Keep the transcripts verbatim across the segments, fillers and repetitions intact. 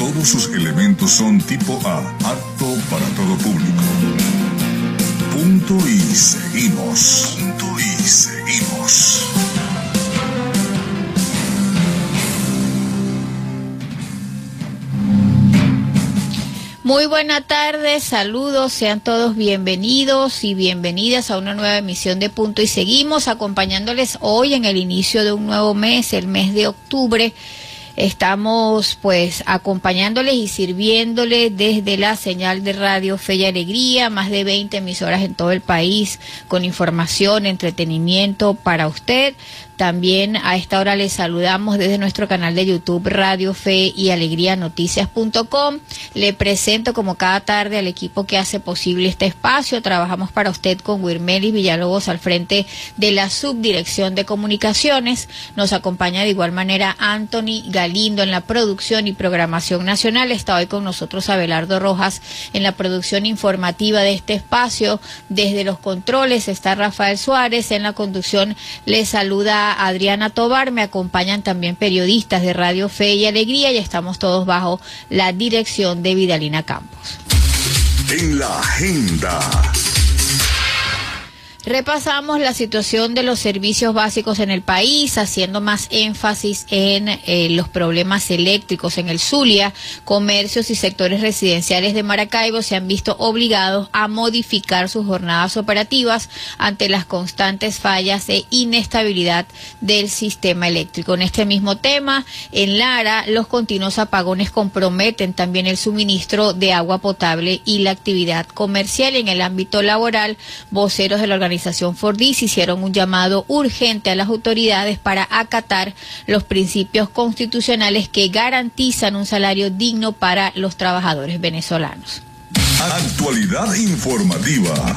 Todos sus elementos son tipo A, apto para todo público. Punto y seguimos. Punto y seguimos. Muy buena tarde, saludos, sean todos bienvenidos y bienvenidas a una nueva emisión de Punto y Seguimos, acompañándoles hoy en el inicio de un nuevo mes, el mes de octubre. Estamos pues acompañándoles y sirviéndoles desde la señal de Radio Fe y Alegría, más de veinte emisoras en todo el país, con información, entretenimiento para usted. También a esta hora les saludamos desde nuestro canal de YouTube Radio Fe y Alegría Noticias punto com. Le presento como cada tarde al equipo que hace posible este espacio. Trabajamos para usted con Wirmelis Villalobos al frente de la Subdirección de Comunicaciones. Nos acompaña de igual manera Anthony Galindo en la producción y programación nacional. Está hoy con nosotros Abelardo Rojas en la producción informativa de este espacio. Desde los controles está Rafael Suárez. En la conducción les saluda Adriana Tobar. Me acompañan también periodistas de Radio Fe y Alegría y estamos todos bajo la dirección de Vidalina Campos. En la agenda. Repasamos la situación de los servicios básicos en el país, haciendo más énfasis en eh, los problemas eléctricos en el Zulia. Comercios y sectores residenciales de Maracaibo se han visto obligados a modificar sus jornadas operativas ante las constantes fallas e inestabilidad del sistema eléctrico. En este mismo tema, en Lara, los continuos apagones comprometen también el suministro de agua potable y la actividad comercial. En el ámbito laboral, voceros de la organización organización Fordis hicieron un llamado urgente a las autoridades para acatar los principios constitucionales que garantizan un salario digno para los trabajadores venezolanos. Actualidad informativa.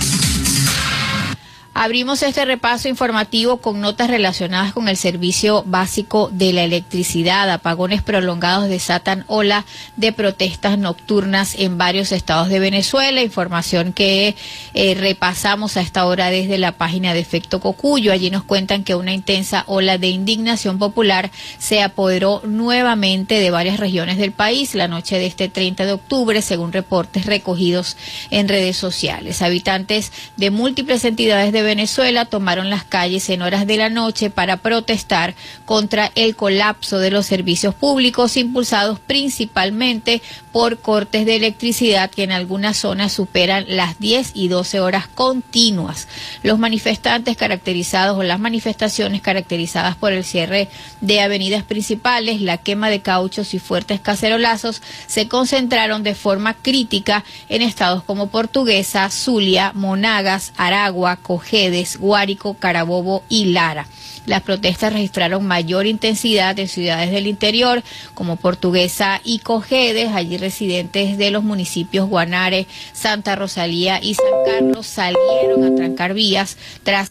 Abrimos este repaso informativo con notas relacionadas con el servicio básico de la electricidad. Apagones prolongados desatan ola de protestas nocturnas en varios estados de Venezuela. Información que eh, repasamos a esta hora desde la página de Efecto Cocuyo. Allí nos cuentan que una intensa ola de indignación popular se apoderó nuevamente de varias regiones del país la noche de este treinta de octubre, según reportes recogidos en redes sociales. Habitantes de múltiples entidades de Venezuela tomaron las calles en horas de la noche para protestar contra el colapso de los servicios públicos, impulsados principalmente por cortes de electricidad que en algunas zonas superan las diez y doce horas continuas. Los manifestantes caracterizados o las manifestaciones caracterizadas por el cierre de avenidas principales, la quema de cauchos y fuertes cacerolazos se concentraron de forma crítica en estados como Portuguesa, Zulia, Monagas, Aragua, Cojedes, Guárico, Carabobo y Lara. Las protestas registraron mayor intensidad en ciudades del interior como Portuguesa y Cojedes. Allí residentes de los municipios Guanare, Santa Rosalía y San Carlos salieron a trancar vías tras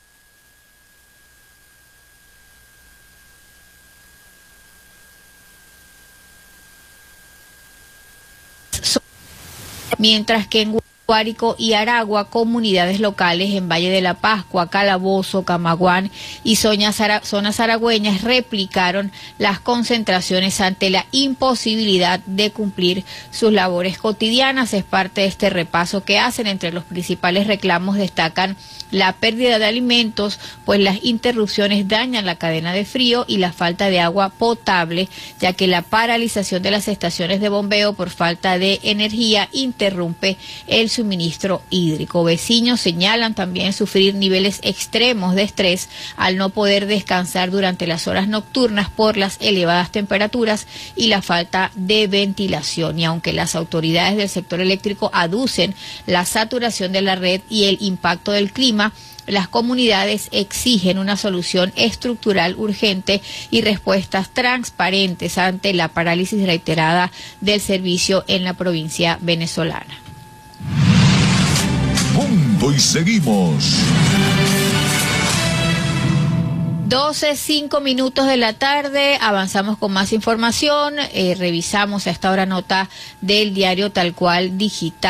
mientras que en Guárico y Aragua, comunidades locales en Valle de la Pascua, Calabozo, Camaguán y zonas aragüeñas replicaron las concentraciones ante la imposibilidad de cumplir sus labores cotidianas. Es parte de este repaso que hacen. Entre los principales reclamos destacan la pérdida de alimentos, pues las interrupciones dañan la cadena de frío, y la falta de agua potable, ya que la paralización de las estaciones de bombeo por falta de energía interrumpe el suministro hídrico. Vecinos señalan también sufrir niveles extremos de estrés al no poder descansar durante las horas nocturnas por las elevadas temperaturas y la falta de ventilación. Y aunque las autoridades del sector eléctrico aducen la saturación de la red y el impacto del clima, las comunidades exigen una solución estructural urgente y respuestas transparentes ante la parálisis reiterada del servicio en la provincia venezolana. Punto y seguimos. doce, cinco minutos de la tarde, avanzamos con más información, eh, revisamos a esta hora nota del diario Tal Cual Digital.